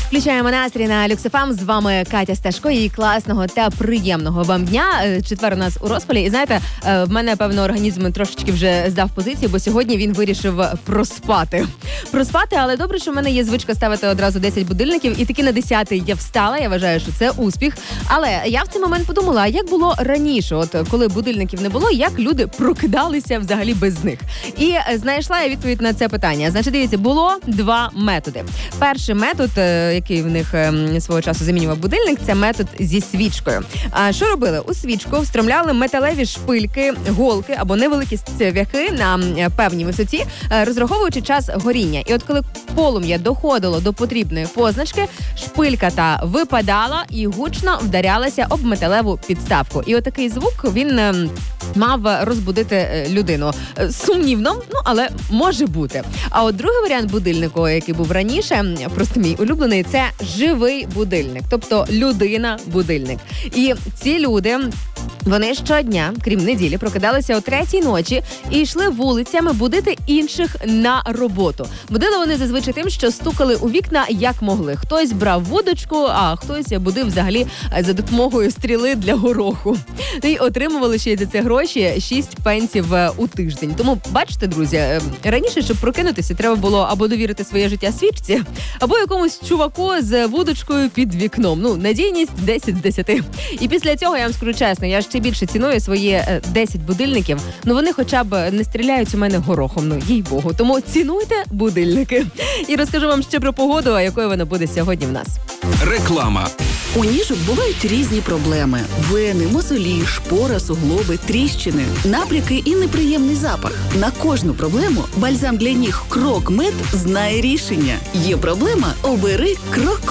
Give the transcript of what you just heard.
Включаємо настрій на Люкс ФМ. З вами Катя Сташко. І класного та приємного вам дня. Четвер у нас у розпалі. І знаєте, в мене, певно, організм трошечки вже здав позиції, бо сьогодні він вирішив проспати. Але добре, що в мене є звичка ставити одразу 10 будильників. І таки на 10-й я встала. Я вважаю, що це успіх. Але я в цей момент подумала, як було раніше, от коли будильників не було, як люди прокидалися взагалі без них. І знайшла я відповідь на це питання. Значить, дивіться, було два методи. Перший метод, який в них свого часу замінював будильник, це метод зі свічкою. А що робили? У свічку встромляли металеві шпильки, голки або невеликі цвяхи на певній висоті, розраховуючи час горіння. І от коли полум'я доходило до потрібної позначки, шпилька та випадала і гучно вдарялася об металеву підставку. І отакий звук, він мав розбудити людину. Сумнівно, але може бути. А от другий варіант будильнику, який був раніше, просто мій улюблений, це живий будильник, тобто людина-будильник. І ці люди, вони щодня, крім неділі, прокидалися о 3-й ночі і йшли вулицями будити інших на роботу. Будили вони зазвичай тим, що стукали у вікна як могли. Хтось брав вудочку, а хтось будив взагалі за допомогою стріли для гороху. І отримували ще й за це гроші 6 пенсів у тиждень. Тому, бачите, друзі, раніше, щоб прокинутися, треба було або довірити своє життя свічці, або якомусь чуваку з вудочкою під вікном. Надійність 10 з 10. І після цього, я вам скажу чесно, я ще більше ціную свої 10 будильників. Вони хоча б не стріляють у мене горохом, їй-богу. Тому цінуйте будильники. І розкажу вам ще про погоду, а якою вона буде сьогодні в нас. Реклама. У ніжок бувають різні проблеми: вени, мозолі, шпора, суглоби, тріщини, набряки і неприємний запах. На кожну проблему бальзам для ніг Крок Мед знає рішення. Є проблема – обери Крок